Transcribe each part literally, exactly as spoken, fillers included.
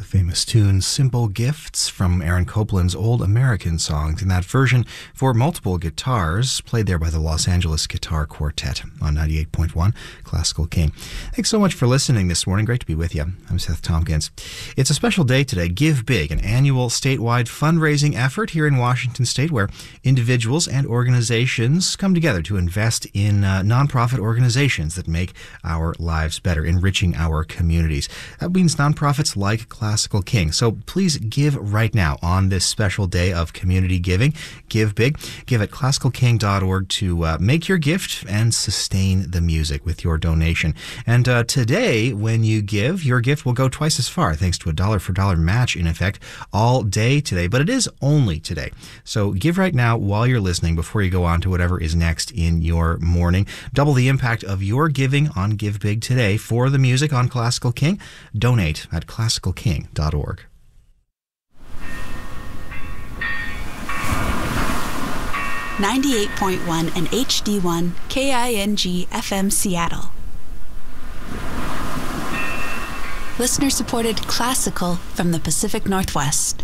famous tune, Simple Gifts, from Aaron Copland's Old American Songs, in that version for multiple guitars, played there by the Los Angeles Guitar Quartet on ninety-eight point one Classical King. Thanks so much for listening this morning. Great to be with you. I'm Seth Tompkins. It's a special day today, Give Big, an annual statewide fundraising effort here in Washington State where individuals and organizations come together to invest in uh, nonprofit organizations that make our lives better, enriching our communities. That means nonprofits like Classical King. So please give right now on this special day of community giving. Give big. Give at classical king dot org to uh, make your gift and sustain the music with your donation. And uh, today, when you give, your gift will go twice as far, thanks to a dollar for dollar match in effect all day today. But it is only today. So give right now while you're listening before you go on to whatever is next in your morning. Double the impact of your giving on Give Big today for the music on Classical King. Donate at classical king dot org. ninety-eight point one and H D one K I N G F M Seattle. Listener-supported classical from the Pacific Northwest.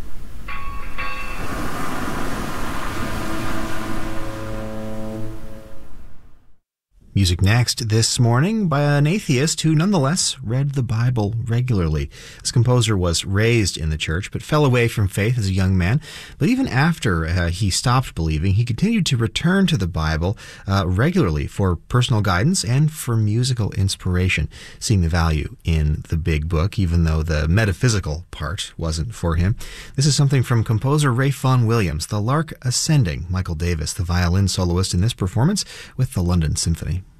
Music next this morning by an atheist who nonetheless read the Bible regularly. This composer was raised in the church but fell away from faith as a young man. But even after uh, he stopped believing, he continued to return to the Bible uh, regularly for personal guidance and for musical inspiration, seeing the value in the big book, even though the metaphysical part wasn't for him. This is something from composer Ralph Vaughan Williams, The Lark Ascending. Michael Davis, the violin soloist in this performance with the London Symphony.